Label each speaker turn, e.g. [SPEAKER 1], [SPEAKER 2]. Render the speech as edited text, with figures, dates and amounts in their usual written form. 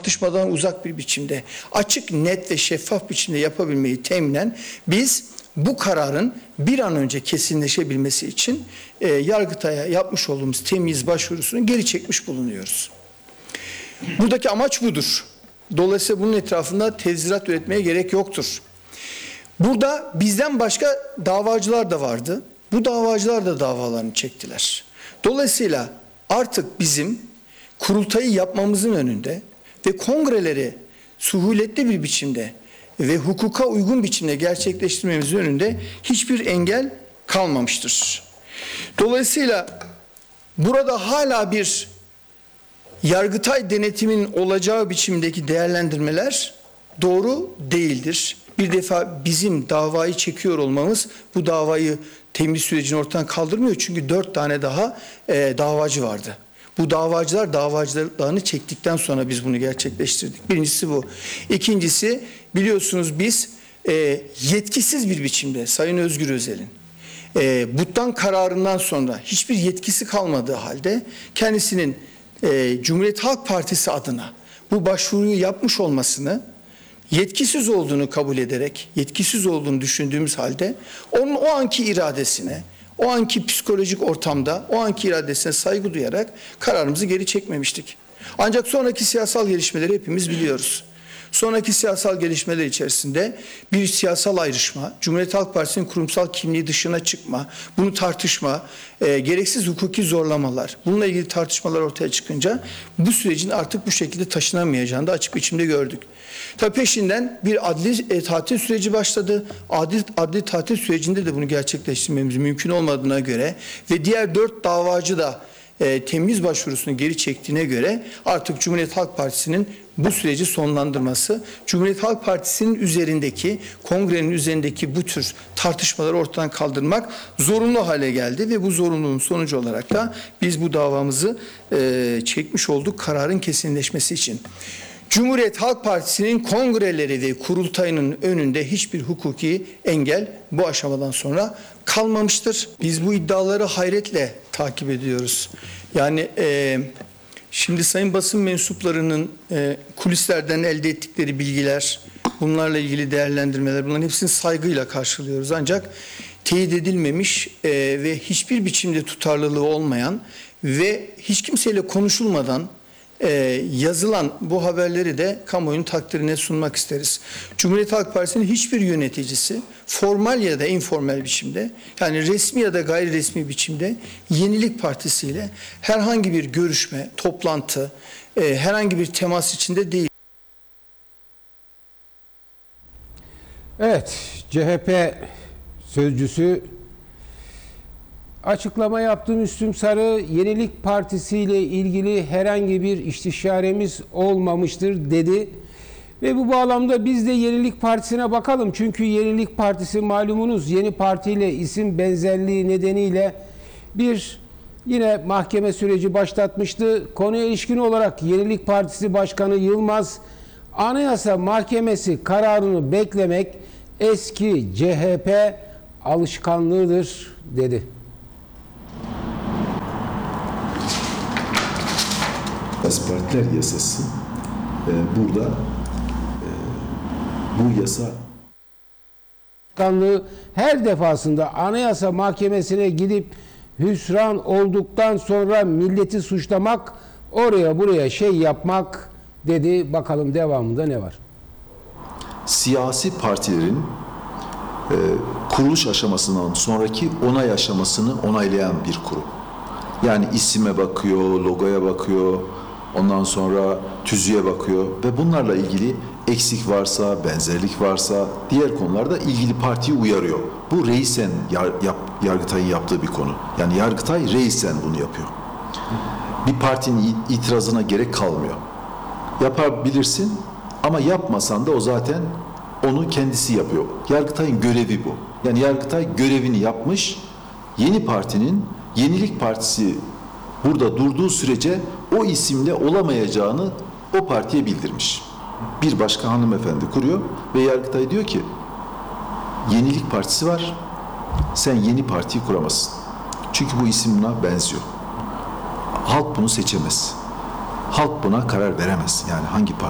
[SPEAKER 1] tartışmadan uzak bir biçimde, açık, net ve şeffaf biçimde yapabilmeyi teminen biz bu kararın bir an önce kesinleşebilmesi için Yargıtay'a yapmış olduğumuz temyiz başvurusunu geri çekmiş bulunuyoruz. Buradaki amaç budur. Dolayısıyla bunun etrafında tezvirat üretmeye gerek yoktur. Burada bizden başka davacılar da vardı. Bu davacılar da davalarını çektiler. Dolayısıyla artık bizim kurultayı yapmamızın önünde ve kongreleri suhuletli bir biçimde ve hukuka uygun biçimde gerçekleştirmemizin önünde hiçbir engel kalmamıştır. Dolayısıyla burada hala bir Yargıtay denetiminin olacağı biçimdeki değerlendirmeler doğru değildir. Bir defa bizim davayı çekiyor olmamız bu davayı temyiz sürecini ortadan kaldırmıyor. Çünkü 4 tane daha davacı vardı. Bu davacılar davacılarını çektikten sonra biz bunu gerçekleştirdik. Birincisi bu. İkincisi biliyorsunuz biz yetkisiz bir biçimde Sayın Özgür Özel'in Buttan kararından sonra hiçbir yetkisi kalmadığı halde kendisinin Cumhuriyet Halk Partisi adına bu başvuruyu yapmış olmasını yetkisiz olduğunu kabul ederek, yetkisiz olduğunu düşündüğümüz halde onun o anki iradesine, o anki psikolojik ortamda, o anki iradesine saygı duyarak kararımızı geri çekmemiştik. Ancak sonraki siyasal gelişmeleri hepimiz biliyoruz. Sonraki siyasal gelişmeler içerisinde bir siyasal ayrışma, Cumhuriyet Halk Partisi'nin kurumsal kimliği dışına çıkma, bunu tartışma, gereksiz hukuki zorlamalar, bununla ilgili tartışmalar ortaya çıkınca bu sürecin artık bu şekilde taşınamayacağını da açık biçimde gördük. Tabii peşinden bir adli tatil süreci başladı. Adli tatil sürecinde de bunu gerçekleştirmemiz mümkün olmadığına göre ve diğer 4 davacı da temyiz başvurusunu geri çektiğine göre artık Cumhuriyet Halk Partisi'nin bu süreci sonlandırması, Cumhuriyet Halk Partisi'nin üzerindeki, kongrenin üzerindeki bu tür tartışmaları ortadan kaldırmak zorunlu hale geldi ve bu zorunluluğun sonucu olarak da biz bu davamızı çekmiş olduk kararın kesinleşmesi için. Cumhuriyet Halk Partisi'nin kongreleri ve kurultayının önünde hiçbir hukuki engel bu aşamadan sonra kalmamıştır. Biz bu iddiaları hayretle takip ediyoruz. Yani şimdi sayın basın mensuplarının kulislerden elde ettikleri bilgiler, bunlarla ilgili değerlendirmeler, bunların hepsini saygıyla karşılıyoruz. Ancak teyit edilmemiş ve hiçbir biçimde tutarlılığı olmayan ve hiç kimseyle konuşulmadan yazılan bu haberleri de kamuoyunun takdirine sunmak isteriz. Cumhuriyet Halk Partisi'nin hiçbir yöneticisi formal ya da informal biçimde, yani resmi ya da gayri resmi biçimde Yenilik Partisi ile herhangi bir görüşme, toplantı, herhangi bir temas içinde değil.
[SPEAKER 2] Evet, CHP sözcüsü açıklama yaptı Müslüm Sarı, Yenilik Partisi ile ilgili herhangi bir istişaremiz olmamıştır dedi. Ve bu bağlamda biz de Yenilik Partisi'ne bakalım. Çünkü Yenilik Partisi malumunuz yeni partiyle isim benzerliği nedeniyle bir yine mahkeme süreci başlatmıştı. Konuya ilişkin olarak Yenilik Partisi Başkanı Yılmaz, Anayasa Mahkemesi kararını beklemek eski CHP alışkanlığıdır dedi.
[SPEAKER 3] Partiler yasası burada bu yasa
[SPEAKER 2] Başkanlığı her defasında Anayasa Mahkemesi'ne gidip hüsran olduktan sonra milleti suçlamak, oraya buraya şey yapmak dedi. Bakalım devamında ne var?
[SPEAKER 3] Siyasi partilerin kuruluş aşamasından sonraki onay aşamasını onaylayan bir kurum. Yani isime bakıyor, logoya bakıyor, ondan sonra tüzüğe bakıyor ve bunlarla ilgili eksik varsa, benzerlik varsa diğer konularda ilgili partiyi uyarıyor. Bu reisen Yargıtay'ın yaptığı bir konu. Yani Yargıtay reisen bunu yapıyor. Bir partinin itirazına gerek kalmıyor. Yapabilirsin ama yapmasan da o zaten onu kendisi yapıyor. Yargıtay'ın görevi bu. Yani Yargıtay görevini yapmış, yeni partinin, Yenilik Partisi burada durduğu sürece o isimle olamayacağını o partiye bildirmiş. Bir başka hanımefendi kuruyor ve Yargıtay diyor ki Yenilik Partisi var, sen yeni partiyi kuramazsın. Çünkü bu isim buna benziyor. Halk bunu seçemez. Halk buna karar veremez. Yani hangi parti?